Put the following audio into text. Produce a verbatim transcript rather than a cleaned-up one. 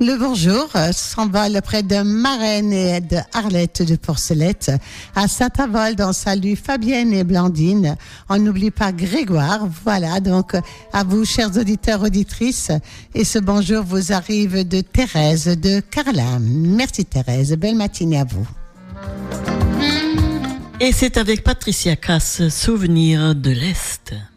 Le bonjour euh, s'envole près de Marraine et de Arlette de Porcelette. À Saint-Avold, on salue Fabienne et Blandine. On n'oublie pas Grégoire. Voilà, donc à vous, chers auditeurs, auditrices. Et ce bonjour vous arrive de Thérèse de Carlin. Merci Thérèse, belle matinée à vous. Et c'est avec Patricia Cass, Souvenir de l'Est.